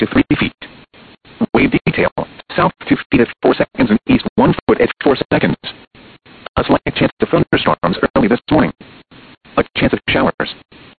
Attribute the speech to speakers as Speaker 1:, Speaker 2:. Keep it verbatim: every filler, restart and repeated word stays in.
Speaker 1: to three feet. Wave detail, south two feet at four seconds and east one foot at four seconds. A slight chance of thunderstorms early this morning. A chance of showers.